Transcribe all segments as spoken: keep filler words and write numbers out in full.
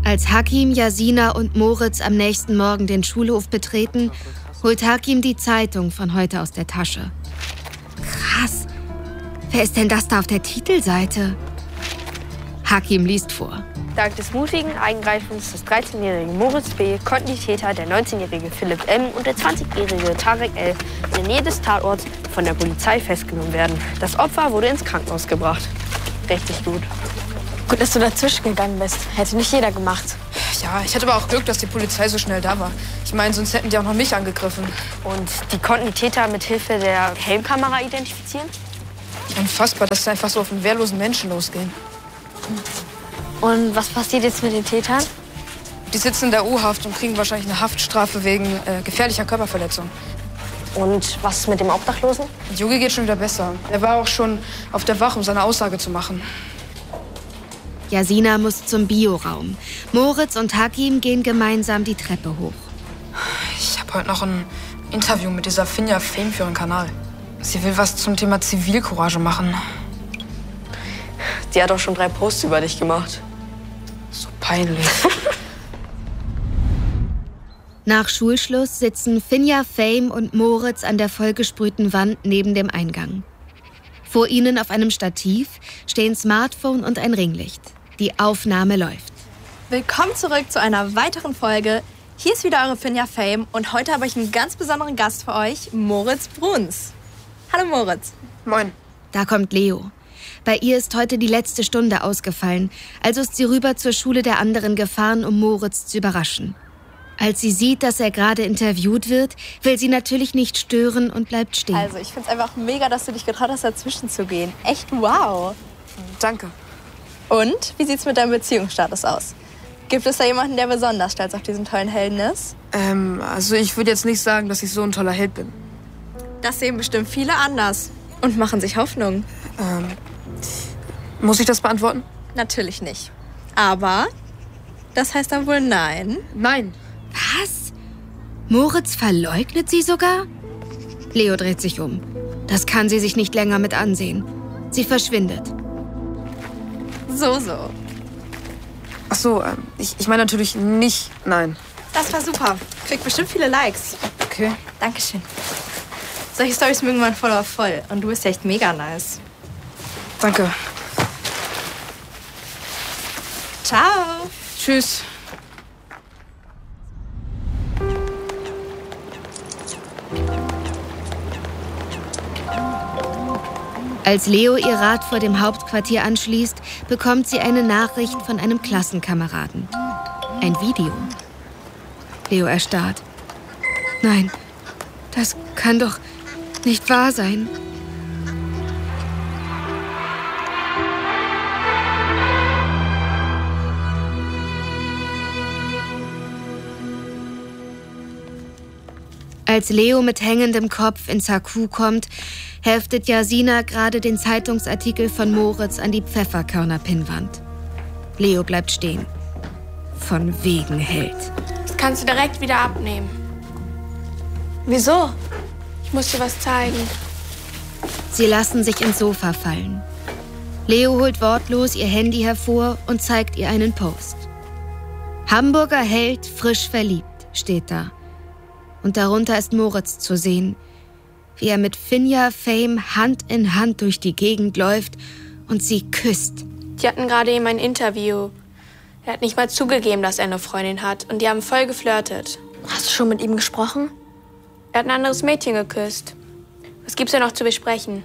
Als Hakim, Jasina und Moritz am nächsten Morgen den Schulhof betreten, holt Hakim die Zeitung von heute aus der Tasche. Krass. Wer ist denn das da auf der Titelseite? Hakim liest vor. Dank des mutigen Eingreifens des dreizehnjährigen Moritz B. konnten die Täter, der neunzehnjährige Philipp M. und der zwanzigjährige Tarek L. in der Nähe des Tatorts von der Polizei festgenommen werden. Das Opfer wurde ins Krankenhaus gebracht. Richtig gut. Gut, dass du dazwischen gegangen bist. Hätte nicht jeder gemacht. Ja, ich hatte aber auch Glück, dass die Polizei so schnell da war. Ich meine, sonst hätten die auch noch mich angegriffen. Und die konnten die Täter mit Hilfe der Helmkamera identifizieren? Unfassbar, dass sie einfach so auf einen wehrlosen Menschen losgehen. Und was passiert jetzt mit den Tätern? Die sitzen in der U-Haft und kriegen wahrscheinlich eine Haftstrafe wegen äh, gefährlicher Körperverletzung. Und was ist mit dem Obdachlosen? Jogi geht schon wieder besser. Er war auch schon auf der Wache, um seine Aussage zu machen. Jasina muss zum Bioraum. Moritz und Hakim gehen gemeinsam die Treppe hoch. Ich habe heute noch ein Interview mit dieser Finja Fame für ihren Kanal. Sie will was zum Thema Zivilcourage machen. Die hat auch schon drei Posts über dich gemacht. So peinlich. Nach Schulschluss sitzen Finja Fame und Moritz an der vollgesprühten Wand neben dem Eingang. Vor ihnen auf einem Stativ stehen Smartphone und ein Ringlicht. Die Aufnahme läuft. Willkommen zurück zu einer weiteren Folge. Hier ist wieder eure Finja Fame und heute habe ich einen ganz besonderen Gast für euch, Moritz Bruns. Hallo Moritz. Moin. Da kommt Leo. Bei ihr ist heute die letzte Stunde ausgefallen, also ist sie rüber zur Schule der anderen gefahren, um Moritz zu überraschen. Als sie sieht, dass er gerade interviewt wird, will sie natürlich nicht stören und bleibt stehen. Also ich finde es einfach mega, dass du dich getraut hast, dazwischen zu gehen. Echt wow. Danke. Und wie sieht's mit deinem Beziehungsstatus aus? Gibt es da jemanden, der besonders stolz auf diesen tollen Helden ist? Ähm, also ich würde jetzt nicht sagen, dass ich so ein toller Held bin. Das sehen bestimmt viele anders und machen sich Hoffnung. Ähm, muss ich das beantworten? Natürlich nicht. Aber das heißt dann wohl nein. Nein. Was? Moritz verleugnet sie sogar? Leo dreht sich um. Das kann sie sich nicht länger mit ansehen. Sie verschwindet. So, so. Ach so, ähm, ich, ich meine natürlich nicht nein. Das war super. Kriegt bestimmt viele Likes. Okay. Dankeschön. Solche Storys mögen mein Follower voll. Und du bist ja echt mega nice. Danke. Ciao. Tschüss. Als Leo ihr Rad vor dem Hauptquartier anschließt, bekommt sie eine Nachricht von einem Klassenkameraden. Ein Video. Leo erstarrt. Nein, das kann doch nicht wahr sein. Als Leo mit hängendem Kopf ins H Q kommt, heftet Jasina gerade den Zeitungsartikel von Moritz an die Pfefferkörner-Pinnwand. Leo bleibt stehen. Von wegen Held. Das kannst du direkt wieder abnehmen. Wieso? Ich muss dir was zeigen. Sie lassen sich ins Sofa fallen. Leo holt wortlos ihr Handy hervor und zeigt ihr einen Post. Hamburger Held, frisch verliebt, steht da. Und darunter ist Moritz zu sehen, wie er mit Finja Fame Hand in Hand durch die Gegend läuft und sie küsst. Die hatten gerade eben ein Interview. Er hat nicht mal zugegeben, dass er eine Freundin hat. Und die haben voll geflirtet. Hast du schon mit ihm gesprochen? Er hat ein anderes Mädchen geküsst. Was gibt's denn noch zu besprechen?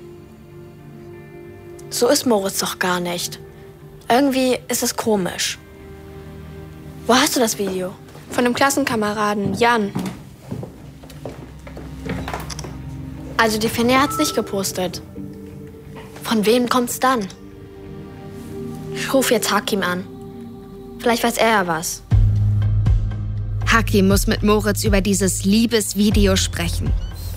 So ist Moritz doch gar nicht. Irgendwie ist es komisch. Wo hast du das Video? Von einem Klassenkameraden, Jan. Also die Finja hat's nicht gepostet. Von wem kommt's dann? Ich rufe jetzt Hakim an. Vielleicht weiß er ja was. Hakim muss mit Moritz über dieses Liebesvideo sprechen.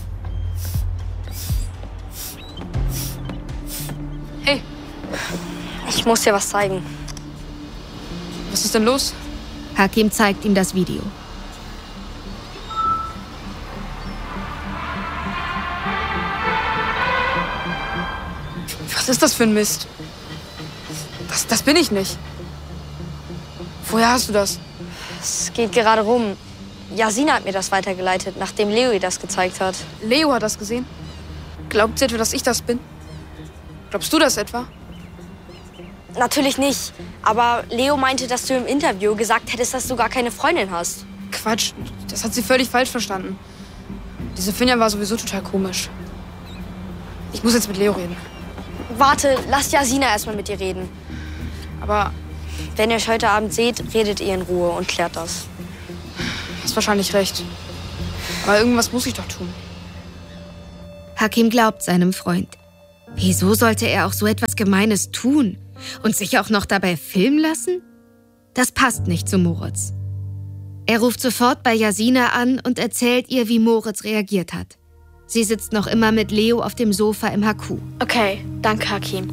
Hey, ich muss dir was zeigen. Was ist denn los? Hakim zeigt ihm das Video. Was ist das für ein Mist? Das, das bin ich nicht. Woher hast du das? Es geht gerade rum. Yasina hat mir das weitergeleitet, nachdem Leo ihr das gezeigt hat. Leo hat das gesehen? Glaubt sie etwa, dass ich das bin? Glaubst du das etwa? Natürlich nicht. Aber Leo meinte, dass du im Interview gesagt hättest, dass du gar keine Freundin hast. Quatsch, das hat sie völlig falsch verstanden. Diese Finja war sowieso total komisch. Ich muss jetzt mit Leo reden. Warte, lass Yasina erstmal mit dir reden. Aber wenn ihr euch heute Abend seht, redet ihr in Ruhe und klärt das. Du hast wahrscheinlich recht. Aber irgendwas muss ich doch tun. Hakim glaubt seinem Freund. Wieso sollte er auch so etwas Gemeines tun? Und sich auch noch dabei filmen lassen? Das passt nicht zu Moritz. Er ruft sofort bei Yasina an und erzählt ihr, wie Moritz reagiert hat. Sie sitzt noch immer mit Leo auf dem Sofa im H Q. Okay, danke, Hakim.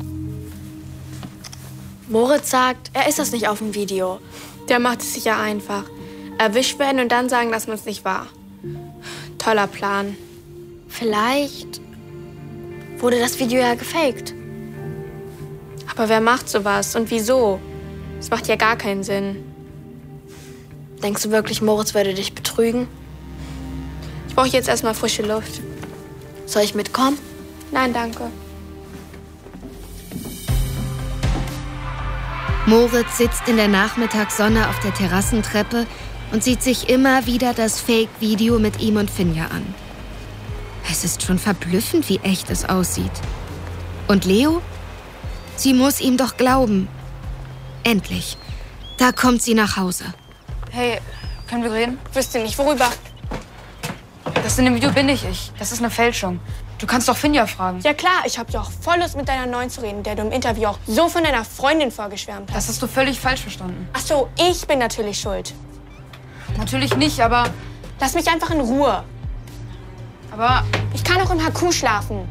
Moritz sagt, er ist das nicht auf dem Video. Der macht es sicher einfach. Erwischt werden und dann sagen, dass man es nicht war. Toller Plan. Vielleicht wurde das Video ja gefaked. Aber wer macht sowas und wieso? Das macht ja gar keinen Sinn. Denkst du wirklich, Moritz würde dich betrügen? Ich brauche jetzt erstmal frische Luft. Soll ich mitkommen? Nein, danke. Moritz sitzt in der Nachmittagssonne auf der Terrassentreppe und sieht sich immer wieder das Fake-Video mit ihm und Finja an. Es ist schon verblüffend, wie echt es aussieht. Und Leo? Sie muss ihm doch glauben. Endlich. Da kommt sie nach Hause. Hey, können wir reden? Wüsste nicht, worüber? Das in dem Video bin ich ich. Das ist eine Fälschung. Du kannst doch Finja fragen. Ja klar, ich hab doch voll Lust, mit deiner Neuen zu reden, der du im Interview auch so von deiner Freundin vorgeschwärmt hast. Das hast du völlig falsch verstanden. Ach so, ich bin natürlich schuld. Natürlich nicht, aber... Lass mich einfach in Ruhe. Aber... Ich kann auch im H Q schlafen.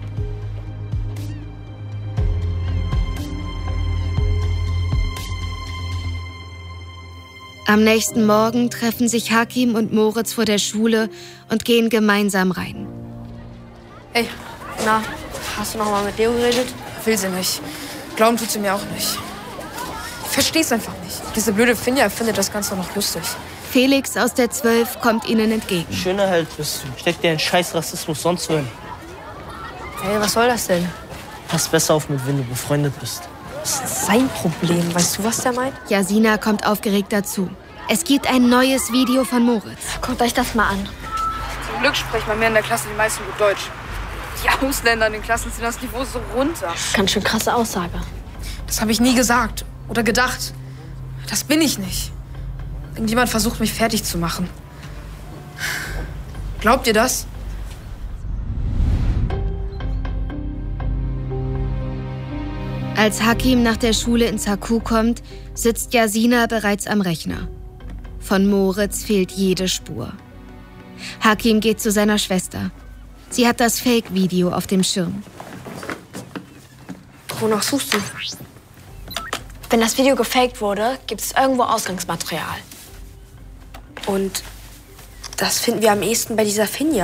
Am nächsten Morgen treffen sich Hakim und Moritz vor der Schule und gehen gemeinsam rein. Ey, na, hast du noch mal mit Leo geredet? Will sie nicht. Glauben tut sie mir auch nicht. Ich versteh's einfach nicht. Diese blöde Finja findet das Ganze noch lustig. Felix aus der zwölf kommt ihnen entgegen. Schöner Held bist du. Steck dir einen scheiß Rassismus sonst wohin. Hey, was soll das denn? Pass besser auf, mit wem du befreundet bist. Das ist sein Problem. Weißt du, was der meint? Yasina kommt aufgeregt dazu. Es gibt ein neues Video von Moritz. Guckt euch das mal an. Zum Glück sprechen bei mir in der Klasse die meisten gut Deutsch. Die Ausländer in den Klassen ziehen das Niveau so runter. Ganz schön krasse Aussage. Das habe ich nie gesagt oder gedacht. Das bin ich nicht. Irgendjemand versucht, mich fertig zu machen. Glaubt ihr das? Als Hakim nach der Schule ins H Q kommt, sitzt Yasina bereits am Rechner. Von Moritz fehlt jede Spur. Hakim geht zu seiner Schwester. Sie hat das Fake-Video auf dem Schirm. Wonach suchst du? Wenn das Video gefaked wurde, gibt es irgendwo Ausgangsmaterial. Und das finden wir am ehesten bei dieser Finja.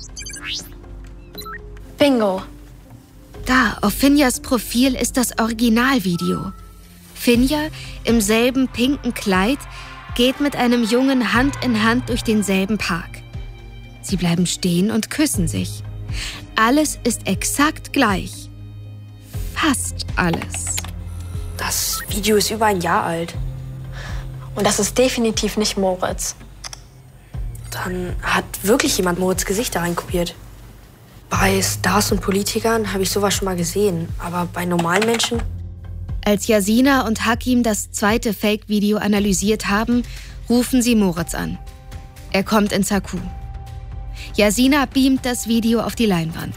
Bingo. Da, auf Finjas Profil ist das Originalvideo. Finja im selben pinken Kleid geht mit einem Jungen Hand in Hand durch denselben Park. Sie bleiben stehen und küssen sich. Alles ist exakt gleich. Fast alles. Das Video ist über ein Jahr alt. Und das ist definitiv nicht Moritz. Dann hat wirklich jemand Moritz' Gesicht da reinkopiert. Bei Stars und Politikern habe ich sowas schon mal gesehen. Aber bei normalen Menschen? Als Yasina und Hakim das zweite Fake-Video analysiert haben, rufen sie Moritz an. Er kommt ins H Q. Yasina beamt das Video auf die Leinwand.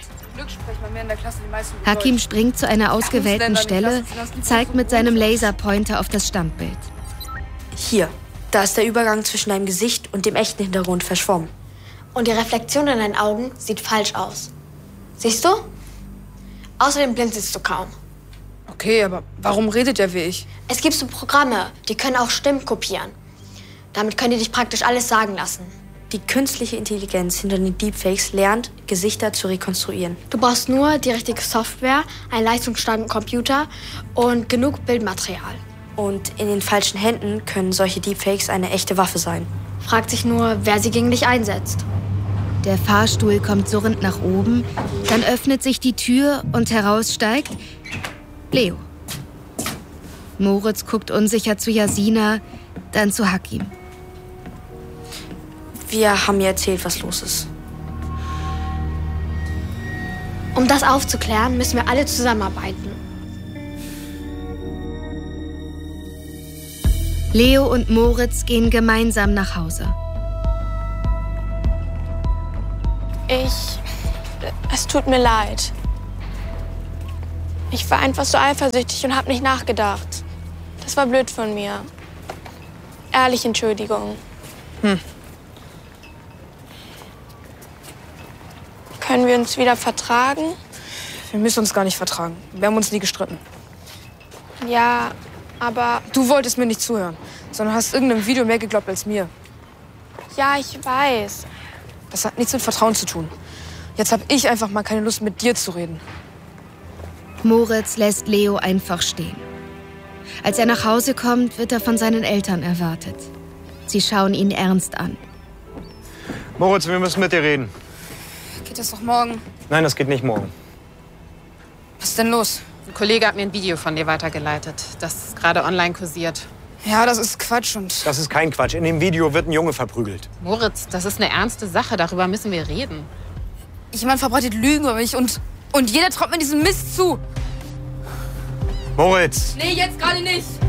Hakim springt zu einer ausgewählten Stelle, zeigt mit seinem Laserpointer auf das Standbild. Hier, da ist der Übergang zwischen deinem Gesicht und dem echten Hintergrund verschwommen. Und die Reflexion in deinen Augen sieht falsch aus. Siehst du? Außerdem blinzelst du kaum. Okay, aber warum redet er wie ich? Es gibt so Programme, die können auch Stimmen kopieren. Damit können die dich praktisch alles sagen lassen. Die künstliche Intelligenz hinter den Deepfakes lernt, Gesichter zu rekonstruieren. Du brauchst nur die richtige Software, einen leistungsstarken Computer und genug Bildmaterial. Und in den falschen Händen können solche Deepfakes eine echte Waffe sein. Fragt sich nur, wer sie gegen dich einsetzt. Der Fahrstuhl kommt surrend nach oben, dann öffnet sich die Tür und heraus steigt Leo. Moritz guckt unsicher zu Jasina, dann zu Hakim. Wir haben ihr erzählt, was los ist. Um das aufzuklären, müssen wir alle zusammenarbeiten. Leo und Moritz gehen gemeinsam nach Hause. Ich... Es tut mir leid. Ich war einfach so eifersüchtig und habe nicht nachgedacht. Das war blöd von mir. Ehrlich, Entschuldigung. Hm. Können wir uns wieder vertragen? Wir müssen uns gar nicht vertragen. Wir haben uns nie gestritten. Ja, aber... Du wolltest mir nicht zuhören, sondern hast irgendeinem Video mehr geglaubt als mir. Ja, ich weiß. Das hat nichts mit Vertrauen zu tun. Jetzt habe ich einfach mal keine Lust, mit dir zu reden. Moritz lässt Leo einfach stehen. Als er nach Hause kommt, wird er von seinen Eltern erwartet. Sie schauen ihn ernst an. Moritz, wir müssen mit dir reden. Geht das doch morgen? Nein, das geht nicht morgen. Was ist denn los? Ein Kollege hat mir ein Video von dir weitergeleitet. Das ist gerade online kursiert. Ja, das ist Quatsch und... Das ist kein Quatsch. In dem Video wird ein Junge verprügelt. Moritz, das ist eine ernste Sache. Darüber müssen wir reden. Jemand verbreitet Lügen über mich und, und jeder traut mir diesen Mist zu. Moritz! Nee, jetzt gerade nicht.